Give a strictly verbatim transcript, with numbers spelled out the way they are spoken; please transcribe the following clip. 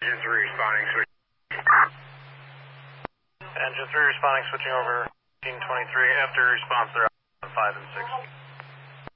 Engine three responding, switch. Engine three responding, switching over fifteen twenty-three. After response, they're out on five and six.